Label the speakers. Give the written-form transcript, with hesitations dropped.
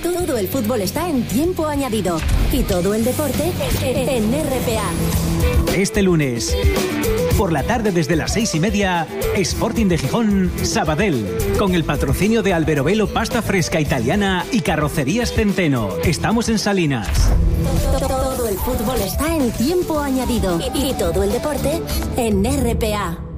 Speaker 1: Todo el fútbol está en tiempo añadido. Y todo el deporte en RPA.
Speaker 2: Este lunes, por la tarde desde las 6:30, Sporting de Gijón, Sabadell, con el patrocinio de Alberobello Pasta Fresca Italiana y Carrocerías Centeno. Estamos en Salinas.
Speaker 1: Todo el fútbol está en tiempo añadido. Y todo el deporte en RPA.